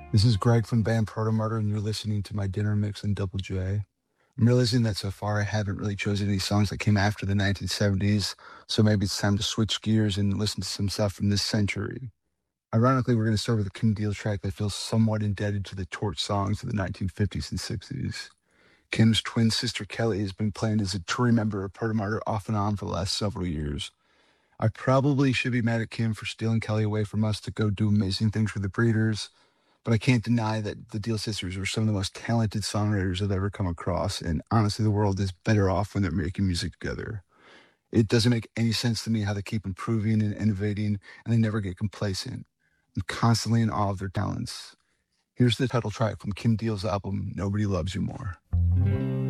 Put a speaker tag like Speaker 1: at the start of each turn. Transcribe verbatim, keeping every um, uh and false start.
Speaker 1: This is Greg from band Proto Murder, and you're listening to my dinner mix on Double J. I'm realizing that so far I haven't really chosen any songs that came after the nineteen seventies, so maybe it's time to switch gears and listen to some stuff from this century. Ironically, we're going to start with a Kim Deal track that feels somewhat indebted to the torch songs of the nineteen fifties and sixties. Kim's twin sister Kelly has been playing as a touring member of Proto Murder off and on for the last several years. I probably should be mad at Kim for stealing Kelly away from us to go do amazing things for the Breeders, but I can't deny that the Deal Sisters were some of the most talented songwriters I've ever come across, and honestly, the world is better off when they're making music together. It doesn't make any sense to me how they keep improving and innovating, and they never get complacent. I'm constantly in awe of their talents. Here's the title track from Kim Deal's album, Nobody Loves You More.